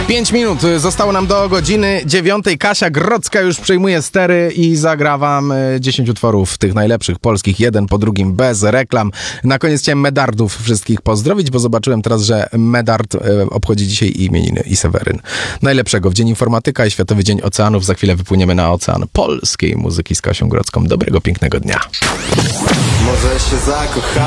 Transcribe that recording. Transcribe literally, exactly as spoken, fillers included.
Pięć minut zostało nam do godziny dziewiątej. Kasia Grodzka już przejmuje stery i zagra wam dziesięć utworów tych najlepszych polskich, jeden po drugim, bez reklam. Na koniec chciałem Medardów wszystkich pozdrowić, bo zobaczyłem teraz, że Medard obchodzi dzisiaj imieniny i Seweryn. Najlepszego w Dzień Informatyka i Światowy Dzień Oceanów. Za chwilę wypłyniemy na ocean polskiej muzyki z Kasią Grodzką. Dobrego, pięknego dnia. Może się zakocha.